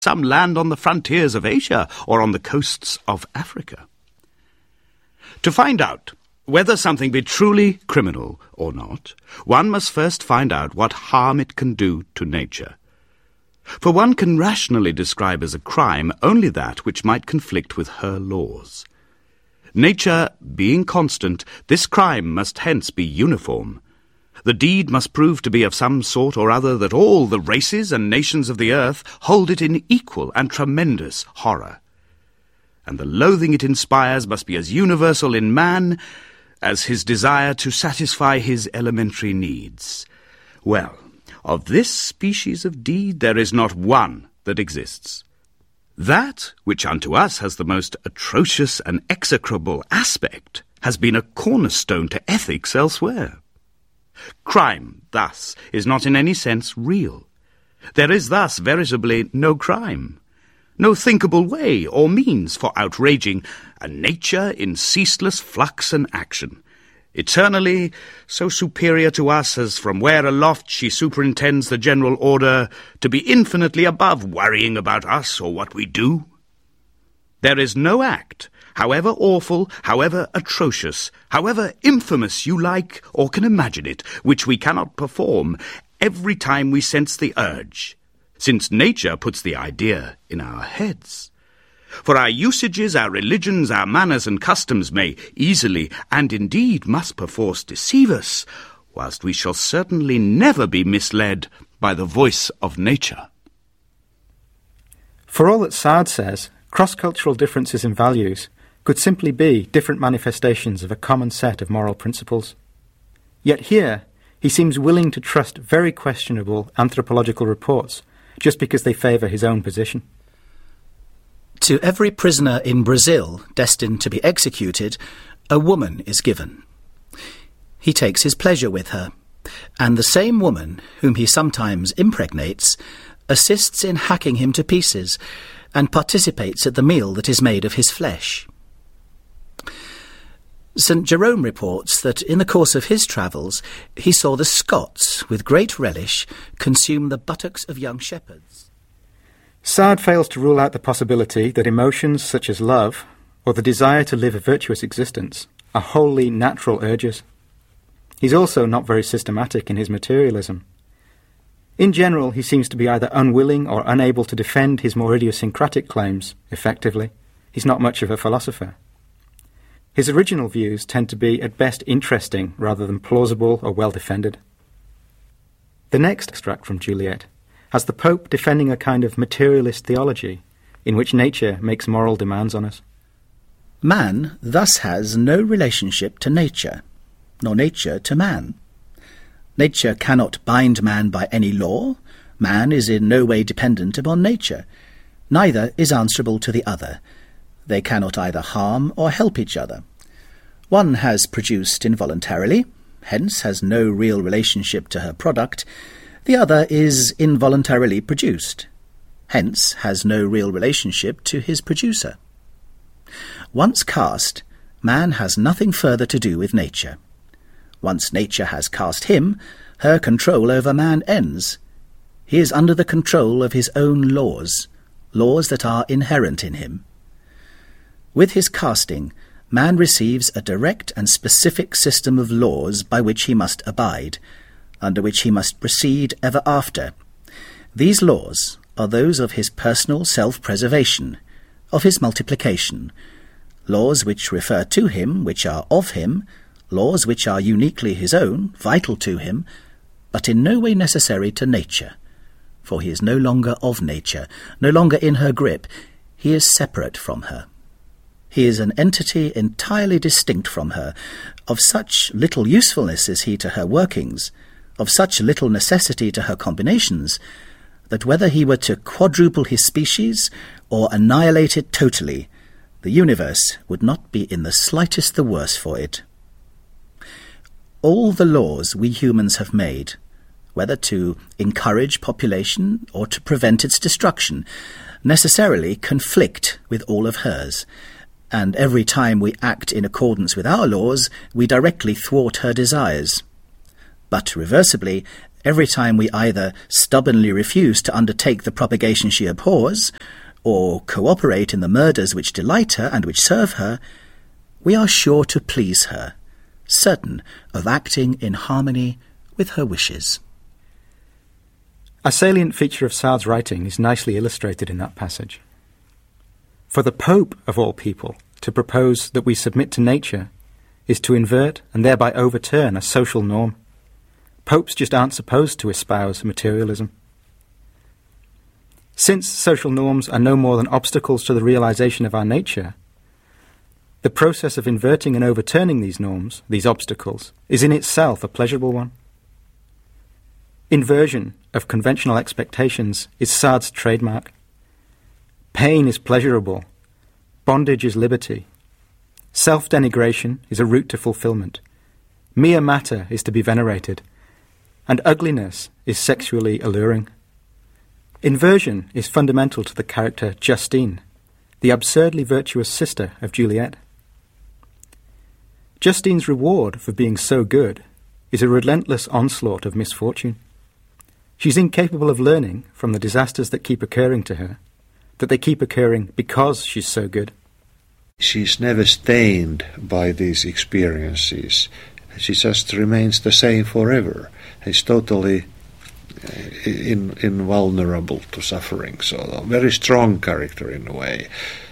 Some land on the frontiers of Asia or on the coasts of Africa. To find out whether something be truly criminal or not, one must first find out what harm it can do to nature. For one can rationally describe as a crime only that which might conflict with her laws. Nature being constant, this crime must hence be uniform. The deed must prove to be of some sort or other that all the races and nations of the earth hold it in equal and tremendous horror. And the loathing it inspires must be as universal in man as his desire to satisfy his elementary needs. Well, of this species of deed there is not one that exists. That which unto us has the most atrocious and execrable aspect has been a cornerstone to ethics elsewhere. Crime, thus, is not in any sense real. There is thus veritably no crime, no thinkable way or means for outraging a nature in ceaseless flux and action, eternally so superior to us as from where aloft she superintends the general order to be infinitely above worrying about us or what we do. There is no act, however awful, however atrocious, however infamous you like or can imagine it, which we cannot perform every time we sense the urge, since nature puts the idea in our heads. For our usages, our religions, our manners and customs may easily, and indeed must perforce deceive us, whilst we shall certainly never be misled by the voice of nature. For all that Sa'd says, cross-cultural differences in values could simply be different manifestations of a common set of moral principles. Yet here, he seems willing to trust very questionable anthropological reports just because they favour his own position. To every prisoner in Brazil destined to be executed, a woman is given. He takes his pleasure with her, and the same woman, whom he sometimes impregnates, assists in hacking him to pieces and participates at the meal that is made of his flesh. St. Jerome reports that in the course of his travels he saw the Scots, with great relish, consume the buttocks of young shepherds. Sa'd fails to rule out the possibility that emotions such as love, or the desire to live a virtuous existence, are wholly natural urges. He's also not very systematic in his materialism. In general, he seems to be either unwilling or unable to defend his more idiosyncratic claims effectively. He's not much of a philosopher. His original views tend to be at best interesting rather than plausible or well defended. The next extract from Juliet has the Pope defending a kind of materialist theology in which nature makes moral demands on us. Man thus has no relationship to nature, nor nature to man. Nature cannot bind man by any law. Man is in no way dependent upon nature. Neither is answerable to the other. They cannot either harm or help each other. One has produced involuntarily, hence has no real relationship to her product. The other is involuntarily produced, hence has no real relationship to his producer. Once cast, man has nothing further to do with nature. Once nature has cast him, her control over man ends. He is under the control of his own laws, laws that are inherent in him. With his casting, man receives a direct and specific system of laws by which he must abide, under which he must proceed ever after. These laws are those of his personal self-preservation, of his multiplication, laws which refer to him, which are of him, laws which are uniquely his own, vital to him, but in no way necessary to nature, for he is no longer of nature, no longer in her grip. He is separate from her. He is an entity entirely distinct from her. Of such little usefulness is he to her workings, of such little necessity to her combinations, that whether he were to quadruple his species or annihilate it totally, the universe would not be in the slightest the worse for it. All the laws we humans have made, whether to encourage population or to prevent its destruction, necessarily conflict with all of hers, and every time we act in accordance with our laws, we directly thwart her desires. But reversibly, Every time we either stubbornly refuse to undertake the propagation she abhors, or cooperate in the murders which delight her and which serve her, we are sure to please her, certain of acting in harmony with her wishes. A salient feature of Sarde's writing is nicely illustrated in that passage. For the Pope, of all people, to propose that we submit to nature is to invert and thereby overturn a social norm. Popes just aren't supposed to espouse materialism. Since social norms are no more than obstacles to the realization of our nature, the process of inverting and overturning these norms, these obstacles, is in itself a pleasurable one. Inversion of conventional expectations is Sarde's trademark. Pain is pleasurable. Bondage is liberty. Self-denigration is a route to fulfillment. Mere matter is to be venerated. And ugliness is sexually alluring. Inversion is fundamental to the character Justine, the absurdly virtuous sister of Juliet. Justine's reward for being so good is a relentless onslaught of misfortune. She's incapable of learning from the disasters that keep occurring to her, that they keep occurring because she's so good. She's never stained by these experiences. She just remains the same forever. He's totally invulnerable to suffering. So a very strong character in a way.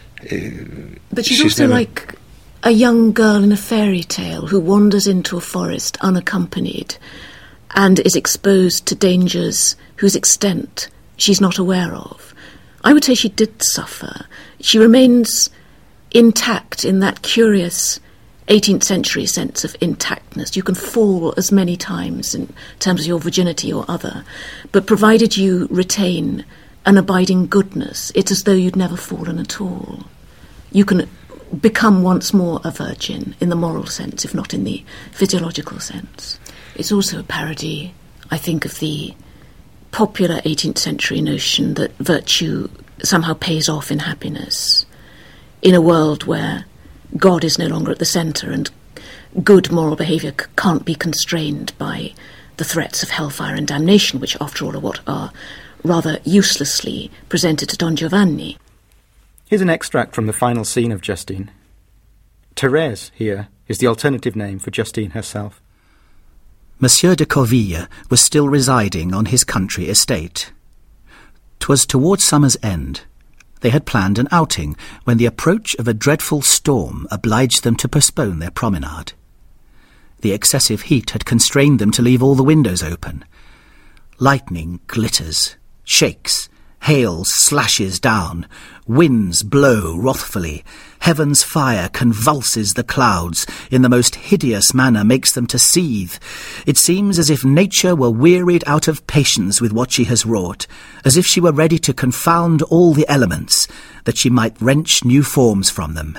But she's also like a young girl in a fairy tale who wanders into a forest unaccompanied and is exposed to dangers whose extent she's not aware of. I would say she did suffer. She remains intact in that curious 18th century sense of intactness. You can fall as many times in terms of your virginity or other, but provided you retain an abiding goodness, it's as though you'd never fallen at all. You can become once more a virgin in the moral sense, if not in the physiological sense. It's also a parody, I think, of the popular 18th century notion that virtue somehow pays off in happiness in a world where God is no longer at the centre and good moral behaviour can't be constrained by the threats of hellfire and damnation, which after all are what are rather uselessly presented to Don Giovanni. Here's an extract from the final scene of Justine. Thérèse, here, is the alternative name for Justine herself. Monsieur de Corville was still residing on his country estate. 'Twas towards summer's end. They had planned an outing when the approach of a dreadful storm obliged them to postpone their promenade. The excessive heat had constrained them to leave all the windows open. Lightning glitters, shakes, hail slashes down, winds blow wrathfully, heaven's fire convulses the clouds, in the most hideous manner makes them to seethe. It seems as if nature were wearied out of patience with what she has wrought, as if she were ready to confound all the elements, that she might wrench new forms from them.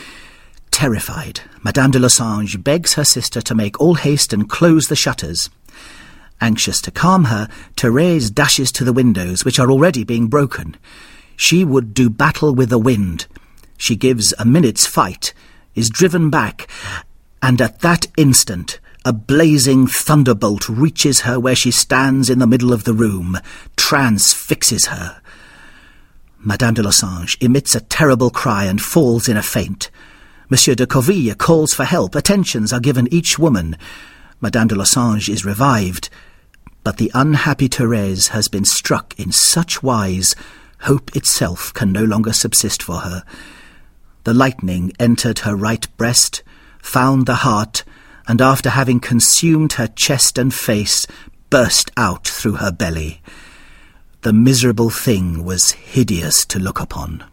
Terrified, Madame de Losange begs her sister to make all haste and close the shutters. Anxious to calm her, Thérèse dashes to the windows, which are already being broken. She would do battle with the wind. She gives a minute's fight, is driven back, and at that instant a blazing thunderbolt reaches her where she stands in the middle of the room, transfixes her. Madame de Losange emits a terrible cry and falls in a faint. Monsieur de Corville calls for help. Attentions are given each woman. Madame de Losange is revived, but the unhappy Thérèse has been struck in such wise, hope itself can no longer subsist for her. The lightning entered her right breast, found the heart, and after having consumed her chest and face, burst out through her belly. The miserable thing was hideous to look upon.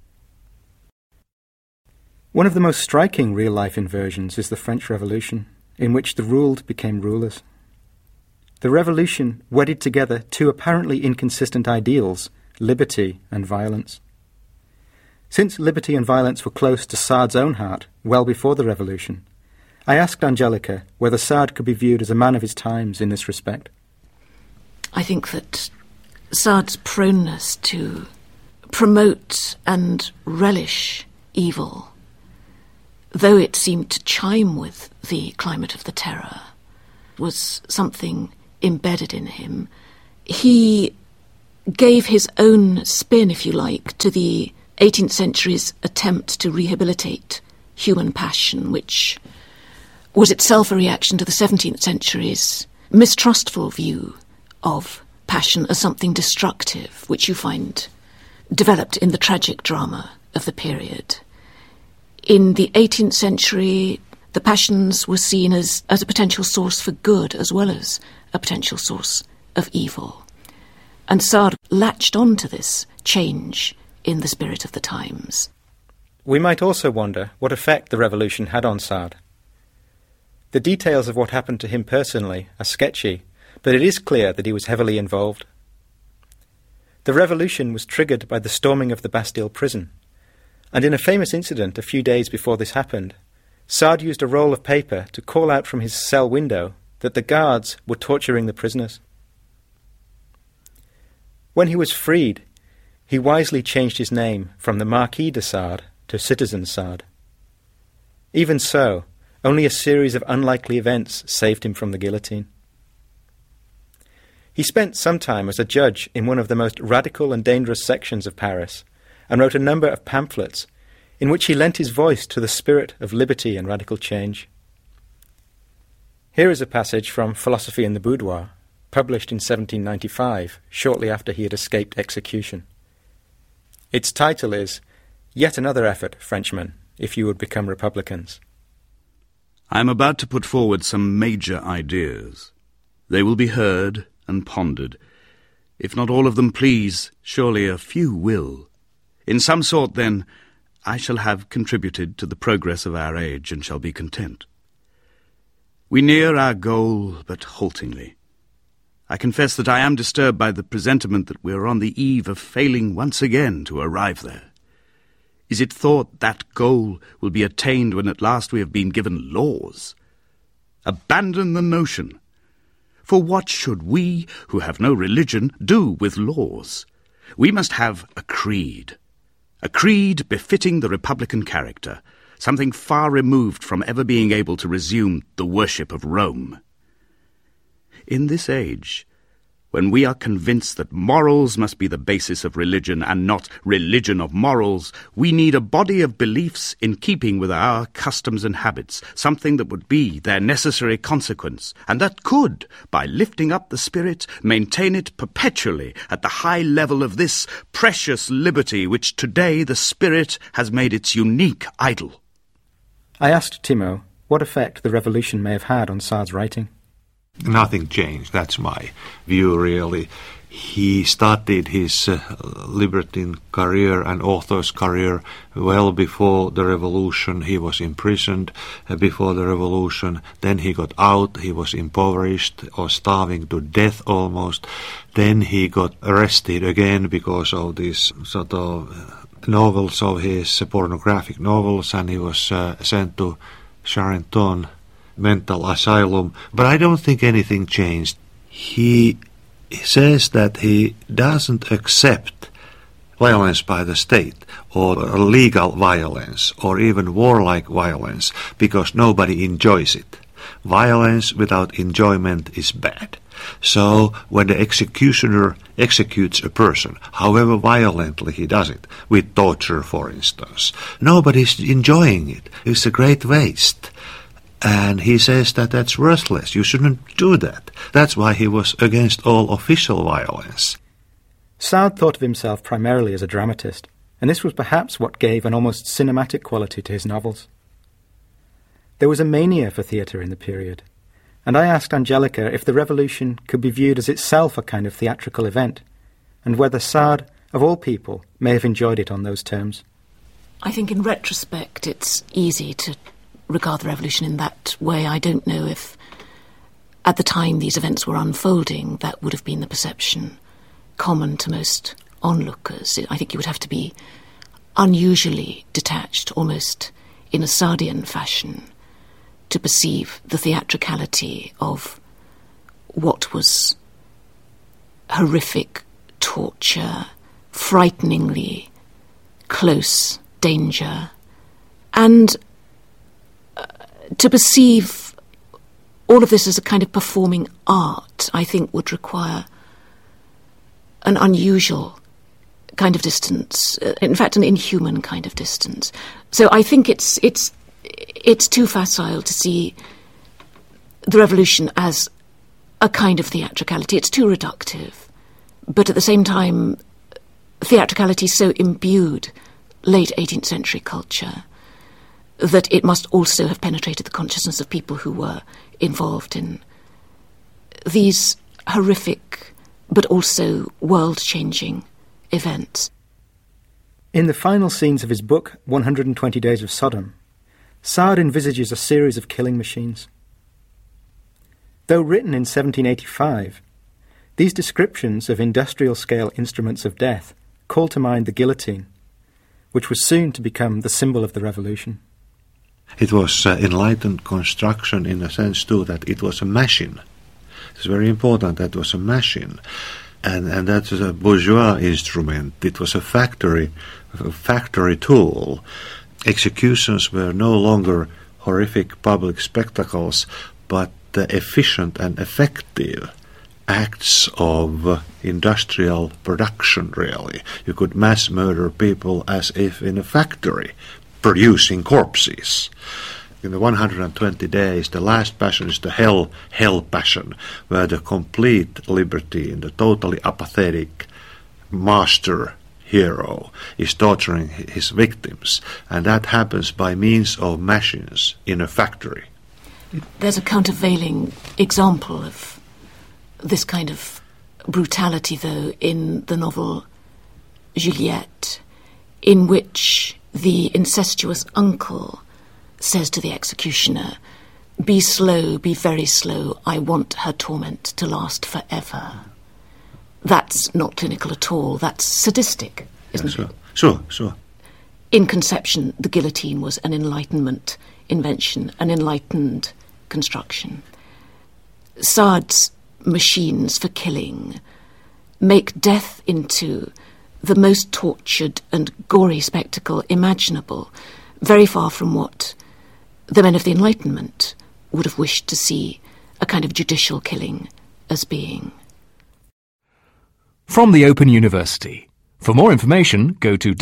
One of the most striking real-life inversions is the French Revolution, in which the ruled became rulers. The revolution wedded together two apparently inconsistent ideals, liberty and violence. Since liberty and violence were close to Sarde's own heart well before the revolution, I asked Angelica whether Sarde could be viewed as a man of his times in this respect. I think that Sarde's proneness to promote and relish evil, though it seemed to chime with the climate of the terror, was something embedded in him, he gave his own spin, if you like, to the 18th century's attempt to rehabilitate human passion, which was itself a reaction to the 17th century's mistrustful view of passion as something destructive, which you find developed in the tragic drama of the period. In the 18th century, the passions were seen as a potential source for good as well as a potential source of evil. And Sade latched on to this change in the spirit of the times. We might also wonder what effect the revolution had on Sade. The details of what happened to him personally are sketchy, but it is clear that he was heavily involved. The revolution was triggered by the storming of the Bastille prison, and in a famous incident a few days before this happened, Sade used a roll of paper to call out from his cell window that the guards were torturing the prisoners. When he was freed, he wisely changed his name from the Marquis de Sade to Citizen Sade. Even so, only a series of unlikely events saved him from the guillotine. He spent some time as a judge in one of the most radical and dangerous sections of Paris, and wrote a number of pamphlets in which he lent his voice to the spirit of liberty and radical change. Here is a passage from Philosophy in the Boudoir, published in 1795, shortly after he had escaped execution. Its title is, "Yet Another Effort, Frenchmen, if you would become Republicans." I am about to put forward some major ideas. They will be heard and pondered. If not all of them please, surely a few will. In some sort, then, I shall have contributed to the progress of our age and shall be content. We near our goal, but haltingly. I confess that I am disturbed by the presentiment that we are on the eve of failing once again to arrive there. Is it thought that goal will be attained when at last we have been given laws? Abandon the notion. For what should we, who have no religion, do with laws? We must have a creed befitting the republican character, something far removed from ever being able to resume the worship of Rome. In this age, when we are convinced that morals must be the basis of religion and not religion of morals, we need a body of beliefs in keeping with our customs and habits, something that would be their necessary consequence, and that could, by lifting up the spirit, maintain it perpetually at the high level of this precious liberty which today the spirit has made its unique idol. I asked Timo what effect the revolution may have had on Sade's writing. Nothing changed, that's my view really. He started his libertine career and author's career well before the revolution. He was imprisoned before the revolution. Then he got out. He was impoverished or starving to death almost. Then he got arrested again because of these sort of novels of his, pornographic novels, and he was sent to Charenton mental asylum. But I don't think anything changed. He says that he doesn't accept violence by the state or legal violence or even warlike violence because nobody enjoys it. Violence without enjoyment is bad. So when the executioner executes a person, however violently he does it, with torture for instance, nobody's enjoying it. It's a great waste. And he says that that's worthless. You shouldn't do that. That's why he was against all official violence. Sade thought of himself primarily as a dramatist, and this was perhaps what gave an almost cinematic quality to his novels. There was a mania for theatre in the period, and I asked Angelica if the revolution could be viewed as itself a kind of theatrical event, and whether Sade, of all people, may have enjoyed it on those terms. I think in retrospect it's easy to regard the revolution in that way. I don't know if at the time these events were unfolding that would have been the perception common to most onlookers. I think you would have to be unusually detached, almost in a Sadean fashion, to perceive the theatricality of what was horrific torture, frighteningly close danger, and to perceive all of this as a kind of performing art, I think, would require an unusual kind of distance, in fact, an inhuman kind of distance. So I think it's too facile to see the revolution as a kind of theatricality. It's too reductive. But at the same time, theatricality so imbued late 18th century culture that it must also have penetrated the consciousness of people who were involved in these horrific but also world-changing events. In the final scenes of his book, 120 Days of Sodom, Sade envisages a series of killing machines. Though written in 1785, these descriptions of industrial-scale instruments of death call to mind the guillotine, which was soon to become the symbol of the revolution. It was enlightened construction in a sense too that it was a machine. It's very important that it was a machine. And that was a bourgeois instrument. It was a factory tool. Executions were no longer horrific public spectacles, but efficient and effective acts of industrial production, really. You could mass murder people as if in a factory, producing corpses. In the 120 days, the last passion is the hell passion, where the complete liberty and the totally apathetic master hero is torturing his victims, and that happens by means of machines in a factory. There's a countervailing example of this kind of brutality, though, in the novel Juliette, in which the incestuous uncle says to the executioner, "Be slow, be very slow, I want her torment to last forever." That's not clinical at all, that's sadistic, isn't it? Sure. In conception, the guillotine was an Enlightenment invention, an enlightened construction. Sade's machines for killing make death into the most tortured and gory spectacle imaginable, very far from what the men of the Enlightenment would have wished to see a kind of judicial killing as being. From the Open University. For more information, go to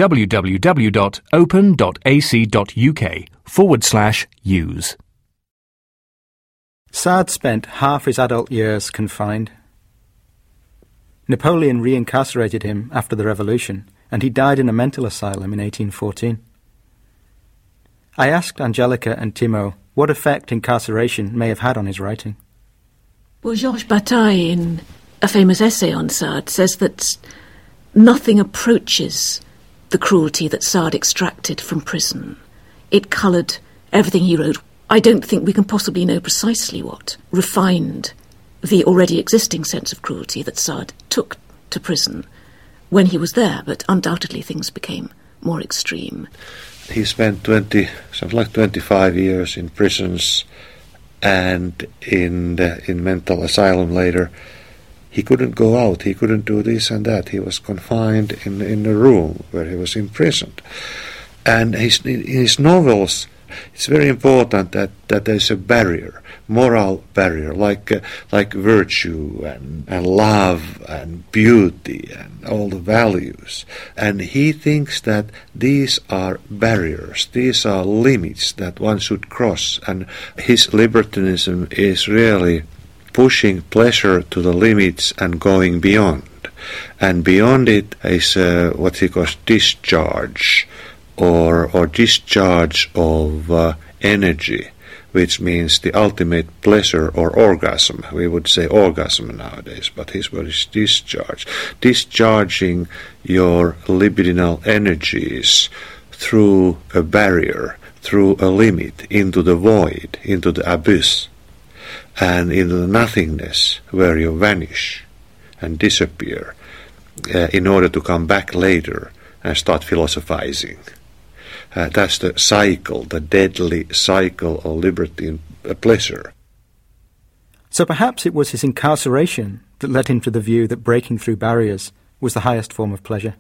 www.open.ac.uk/use. Sade spent half his adult years confined. Napoleon reincarcerated him after the revolution, and he died in a mental asylum in 1814. I asked Angelica and Timo what effect incarceration may have had on his writing. Well, Georges Bataille, in a famous essay on Sade, says that nothing approaches the cruelty that Sade extracted from prison. It coloured everything he wrote. I don't think we can possibly know precisely what refined the already existing sense of cruelty that Sade took to prison when he was there, but undoubtedly things became more extreme. He spent 25 years in prisons and in mental asylum later. He couldn't go out, he couldn't do this and that. He was confined in a room where he was imprisoned. And in his novels, it's very important that there's a barrier, moral barrier, like virtue and love and beauty and all the values. And he thinks that these are barriers, these are limits that one should cross. And his libertinism is really pushing pleasure to the limits and going beyond. And beyond it is what he calls discharge, or discharge of energy, which means the ultimate pleasure or orgasm. We would say orgasm nowadays, but his word is discharge. Discharging your libidinal energies through a barrier, through a limit, into the void, into the abyss, and into the nothingness where you vanish and disappear in order to come back later and start philosophizing. That's the cycle, the deadly cycle of liberty and pleasure. So perhaps it was his incarceration that led him to the view that breaking through barriers was the highest form of pleasure.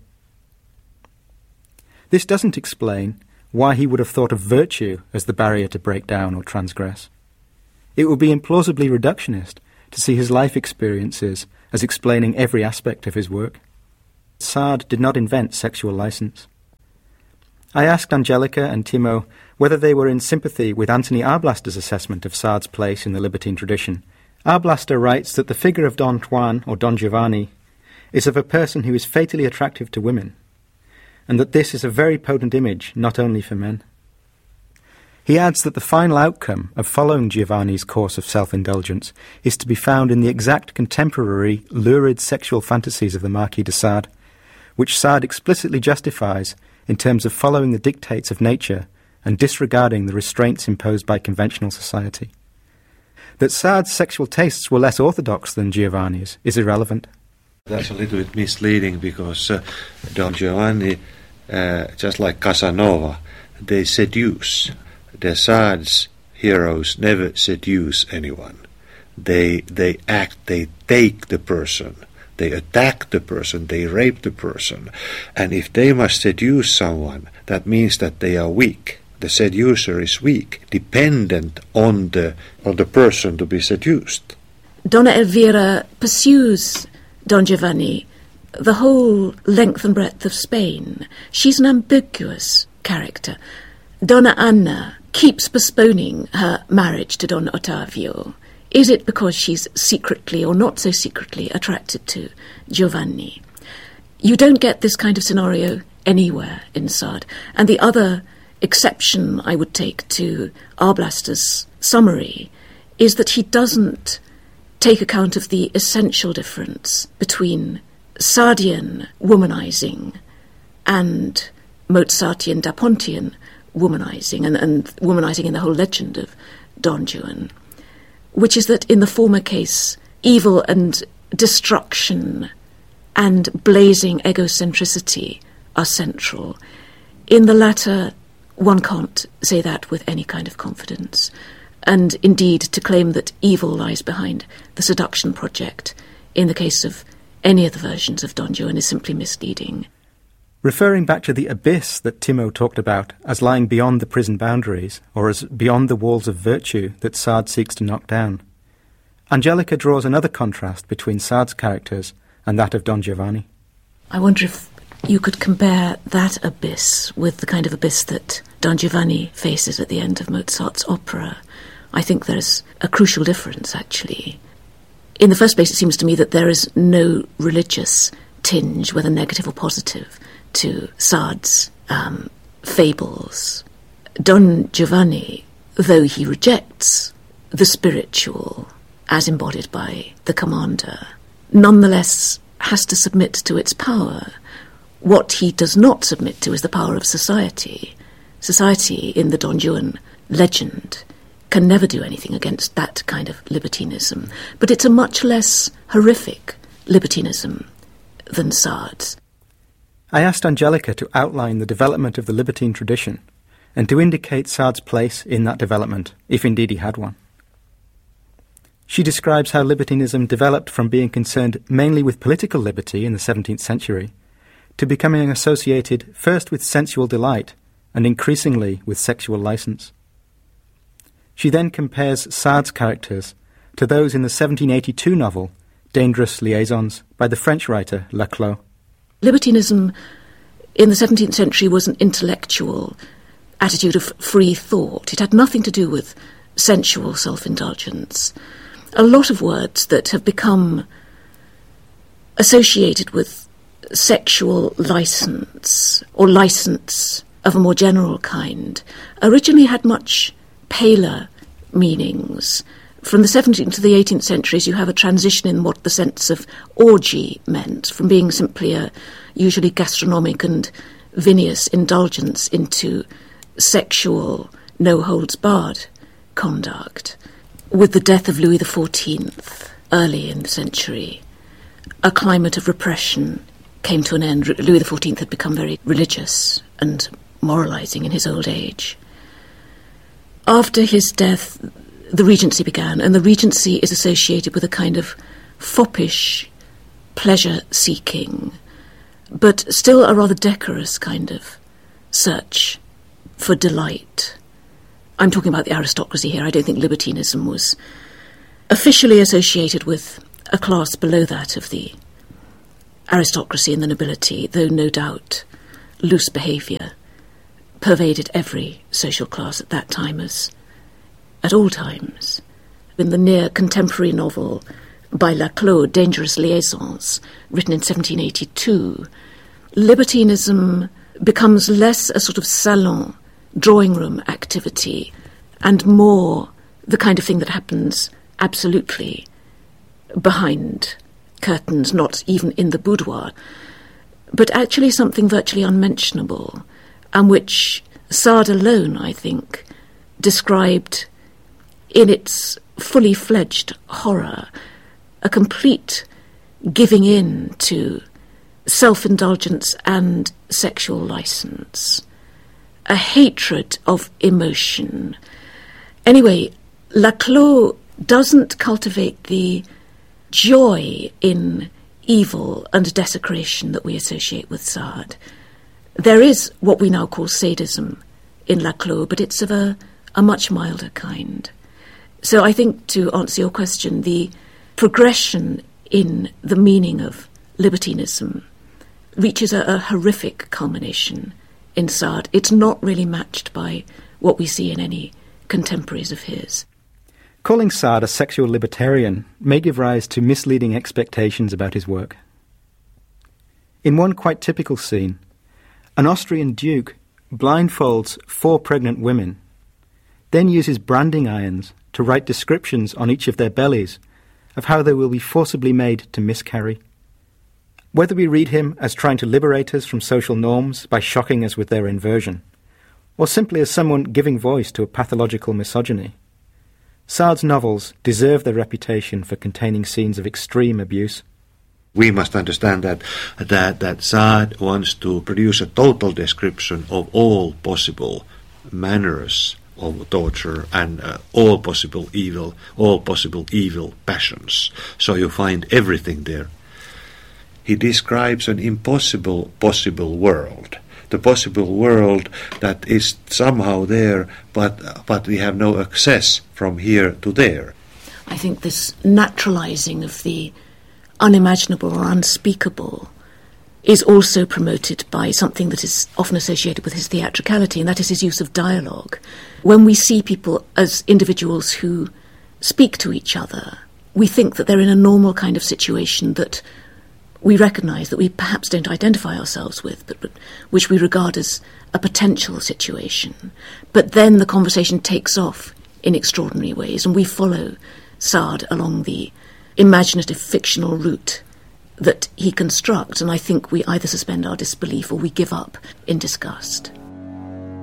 This doesn't explain why he would have thought of virtue as the barrier to break down or transgress. It would be implausibly reductionist to see his life experiences as explaining every aspect of his work. Sade did not invent sexual license. I asked Angelica and Timo whether they were in sympathy with Anthony Arblaster's assessment of Sade's place in the libertine tradition. Arblaster writes that the figure of Don Juan, or Don Giovanni, is of a person who is fatally attractive to women, and that this is a very potent image, not only for men. He adds that the final outcome of following Giovanni's course of self-indulgence is to be found in the exact contemporary, lurid sexual fantasies of the Marquis de Sade, which Sade explicitly justifies in terms of following the dictates of nature and disregarding the restraints imposed by conventional society. That Sade's sexual tastes were less orthodox than Giovanni's is irrelevant. That's a little bit misleading because Don Giovanni, just like Casanova, they seduce. The Sade's heroes never seduce anyone. They act, they take the person, they attack the person, they rape the person. And if they must seduce someone, that means that they are weak. The seducer is weak, dependent on the person to be seduced. Donna Elvira pursues Don Giovanni the whole length and breadth of Spain. She's an ambiguous character. Donna Anna keeps postponing her marriage to Don Ottavio. Is it because she's secretly or not so secretly attracted to Giovanni? You don't get this kind of scenario anywhere in Sade. And the other exception I would take to Arblaster's summary is that he doesn't take account of the essential difference between Sadean womanizing and Mozartian da Pontian womanizing, and womanizing in the whole legend of Don Juan, which is that in the former case, evil and destruction and blazing egocentricity are central. In the latter, one can't say that with any kind of confidence. And indeed, to claim that evil lies behind the seduction project in the case of any of the versions of Don Juan is simply misleading. Referring back to the abyss that Timo talked about as lying beyond the prison boundaries, or as beyond the walls of virtue that Sade seeks to knock down, Angelica draws another contrast between Sade's characters and that of Don Giovanni. I wonder if you could compare that abyss with the kind of abyss that Don Giovanni faces at the end of Mozart's opera. I think there's a crucial difference, actually. In the first place, it seems to me that there is no religious tinge, whether negative or positive, to Sade's fables. Don Giovanni, though he rejects the spiritual as embodied by the commander, nonetheless has to submit to its power. What he does not submit to is the power of society. Society, in the Don Juan legend, can never do anything against that kind of libertinism. But it's a much less horrific libertinism than Sade's. I asked Angelica to outline the development of the libertine tradition and to indicate Sade's place in that development, if indeed he had one. She describes how libertinism developed from being concerned mainly with political liberty in the 17th century to becoming associated first with sensual delight and increasingly with sexual license. She then compares Sade's characters to those in the 1782 novel Dangerous Liaisons by the French writer Laclos. Libertinism in the 17th century was an intellectual attitude of free thought. It had nothing to do with sensual self-indulgence. A lot of words that have become associated with sexual license or license of a more general kind originally had much paler meanings. From the 17th to the 18th centuries, you have a transition in what the sense of orgy meant, from being simply a usually gastronomic and vinous indulgence into sexual, no-holds-barred conduct. With the death of Louis XIV, early in the century, a climate of repression came to an end. Louis XIV had become very religious and moralising in his old age. After his death, the Regency began, and the Regency is associated with a kind of foppish pleasure-seeking, but still a rather decorous kind of search for delight. I'm talking about the aristocracy here. I don't think libertinism was officially associated with a class below that of the aristocracy and the nobility, though no doubt loose behaviour pervaded every social class at that time as at all times. In the near contemporary novel by Laclos, Dangerous Liaisons, written in 1782, libertinism becomes less a sort of salon, drawing room activity, and more the kind of thing that happens absolutely behind curtains, not even in the boudoir, but actually something virtually unmentionable, and which Sade alone, I think, described in its fully fledged horror, a complete giving in to self-indulgence and sexual license, a hatred of emotion. Anyway, Laclos doesn't cultivate the joy in evil and desecration that we associate with Sade. There is what we now call sadism in Laclos, but it's of a much milder kind. So I think, to answer your question, the progression in the meaning of libertinism reaches a horrific culmination in Sade. It's not really matched by what we see in any contemporaries of his. Calling Sade a sexual libertarian may give rise to misleading expectations about his work. In one quite typical scene, an Austrian duke blindfolds 4 pregnant women, then uses branding irons to write descriptions on each of their bellies of how they will be forcibly made to miscarry. Whether we read him as trying to liberate us from social norms by shocking us with their inversion, or simply as someone giving voice to a pathological misogyny, Sade's novels deserve their reputation for containing scenes of extreme abuse. We must understand that Sade wants to produce a total description of all possible manners of torture and all possible evil passions. So you find everything there. He describes an impossible possible world. The possible world that is somehow there, but we have no access from here to there. I think this naturalizing of the unimaginable or unspeakable is also promoted by something that is often associated with his theatricality, and that is his use of dialogue. When we see people as individuals who speak to each other, we think that they're in a normal kind of situation that we recognise, that we perhaps don't identify ourselves with, but which we regard as a potential situation. But then the conversation takes off in extraordinary ways, and we follow Sade along the imaginative fictional route that he constructs, and I think we either suspend our disbelief or we give up in disgust.